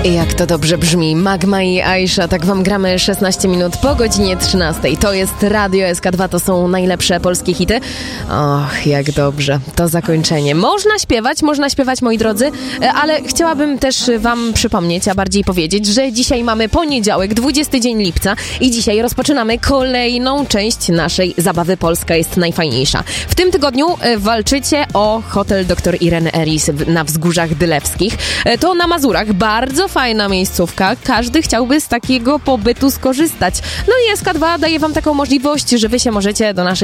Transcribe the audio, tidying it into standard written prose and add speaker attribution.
Speaker 1: Jak to dobrze brzmi. Magma i Aisha, tak wam gramy 16 minut po godzinie 13. To jest Radio SK2, to są najlepsze polskie hity. Och, jak dobrze. To zakończenie. Można śpiewać, moi drodzy, ale chciałabym też wam przypomnieć, a bardziej powiedzieć, że dzisiaj mamy poniedziałek, 20 dzień lipca i dzisiaj rozpoczynamy kolejną część naszej zabawy Polska jest najfajniejsza. W tym tygodniu walczycie o hotel dr Ireny Eris na Wzgórzach Dylewskich. To na Mazurach. Bardzo fajna miejscówka. Każdy chciałby z takiego pobytu skorzystać. No i SK2 daje wam taką możliwość, że wy się możecie do naszej